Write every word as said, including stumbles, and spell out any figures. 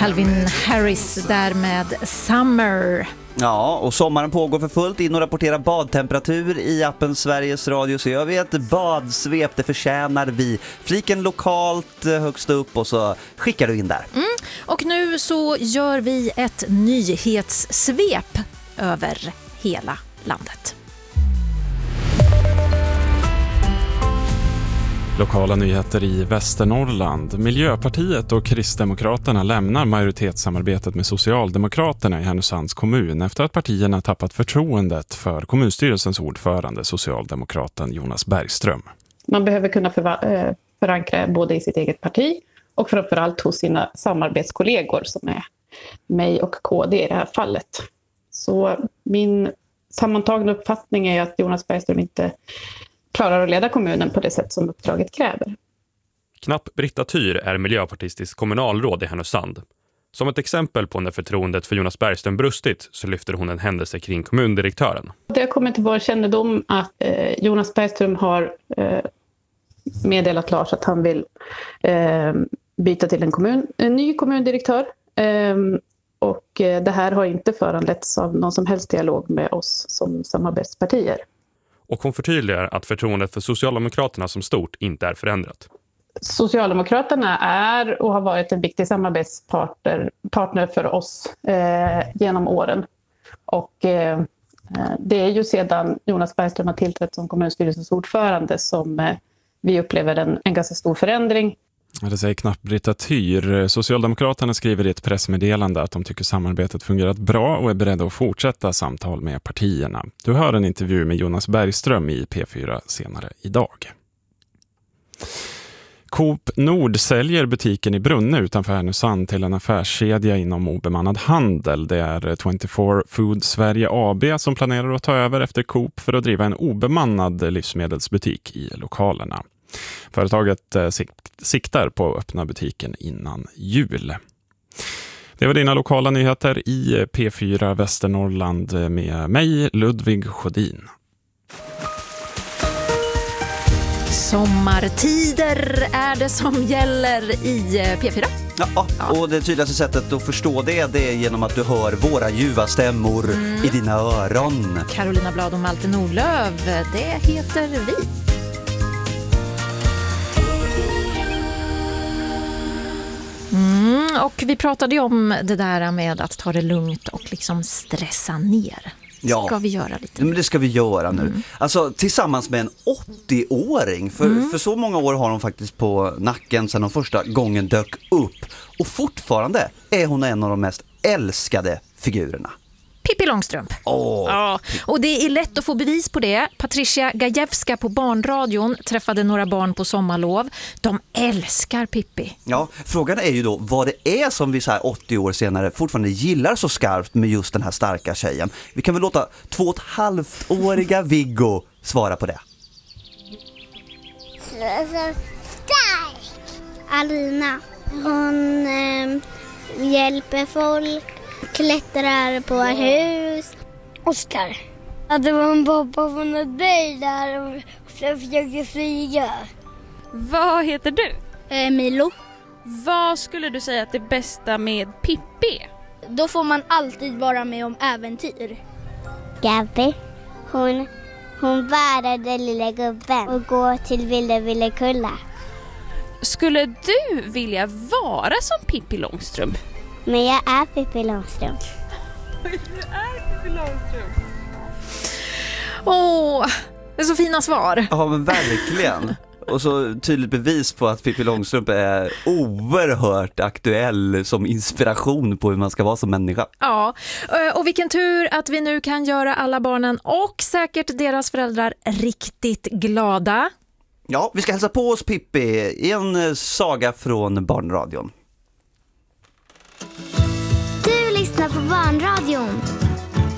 Calvin Harris där med Summer. Ja, och sommaren pågår för fullt. In och rapportera badtemperatur i appen Sveriges Radio, så gör vi ett badsvep, det förtjänar vi. Fliken lokalt högst upp och så skickar du in där. Mm. Och nu så gör vi ett nyhetssvep över hela landet. Lokala nyheter i Västernorrland. Miljöpartiet och Kristdemokraterna lämnar majoritetssamarbetet med Socialdemokraterna i Härnösands kommun efter att partierna tappat förtroendet för kommunstyrelsens ordförande, socialdemokraten Jonas Bergström. Man behöver kunna förva- förankra både i sitt eget parti och framförallt hos sina samarbetskollegor som är mig och K D i det här fallet. Så min sammantagna uppfattning är att Jonas Bergström inte klarar att leda kommunen på det sätt som uppdraget kräver. Knapp Britta Tyr är miljöpartistisk kommunalråd i Härnösand. Som ett exempel på när förtroendet för Jonas Bergström brustit så lyfter hon en händelse kring kommundirektören. Det har kommit till vår kännedom att eh, Jonas Bergström har eh, meddelat Lars att han vill eh, byta till en, kommun, en ny kommundirektör. Eh, och eh, det här har inte föranletts av någon som helst dialog med oss som samarbetspartier. Och hon förtydligar att förtroendet för Socialdemokraterna som stort inte är förändrat. Socialdemokraterna är och har varit en viktig samarbetspartner partner för oss eh, genom åren. Och eh, det är ju sedan Jonas Bergström har tillträtt som kommunstyrelsens ordförande som eh, vi upplever en, en ganska stor förändring. Det säger Knapp Britta Tyr. Socialdemokraterna skriver i ett pressmeddelande att de tycker samarbetet fungerat bra och är beredda att fortsätta samtal med partierna. Du hör en intervju med Jonas Bergström i P fyra senare idag. Coop Nord säljer butiken i Brunne utanför Härnösand till en affärskedja inom obemannad handel. Det är tjugofyra Food Sverige A B som planerar att ta över efter Coop för att driva en obemannad livsmedelsbutik i lokalerna. Företaget siktar på att öppna butiken innan jul. Det var dina lokala nyheter i P fyra Västernorrland med mig, Ludvig Sjödin. Sommartider är det som gäller i P fyra. Ja, och det tydligaste sättet att förstå det, det är genom att du hör våra ljuva stämmor mm. i dina öron. Carolina Blad och Malte Nordlöf, det heter vi. Mm, och vi pratade ju om det där med att ta det lugnt och liksom stressa ner. Ja, ska vi göra lite? Men det ska vi göra nu. Mm. Alltså tillsammans med en åttio-åring. För, mm. för så många år har hon faktiskt på nacken sedan de första gången dök upp. Och fortfarande är hon en av de mest älskade figurerna. Pippi Långstrump. Oh. Ja, och det är lätt att få bevis på det. Patricia Gajewska på Barnradion träffade några barn på sommarlov. De älskar Pippi. Ja, frågan är ju då vad det är som vi så här åttio år senare fortfarande gillar så skarpt med just den här starka tjejen. Vi kan väl låta två och ett halvt-åriga Viggo svara på det. Stark! Alina. Hon eh, hjälper folk. Klättrar på hus. Oskar. Att det var en pappa från ett berg där och försökte flyga. Vad heter du? Eh, Milo. Vad skulle du säga att det bästa med Pippi? Då får man alltid vara med om äventyr. Gabby. Hon, hon bär den lilla gubben och går till Ville Ville Kulla. Skulle du vilja vara som Pippi Långstrump? Men jag är Pippi Långstrump. Du är Pippi Långstrump. Åh, det är så fina svar. Ja, men verkligen. Och så tydligt bevis på att Pippi Långstrump är oerhört aktuell som inspiration på hur man ska vara som människa. Ja, och vilken tur att vi nu kan göra alla barnen och säkert deras föräldrar riktigt glada. Ja, vi ska hälsa på oss Pippi i en saga från Barnradion. Du lyssnar på Barnradion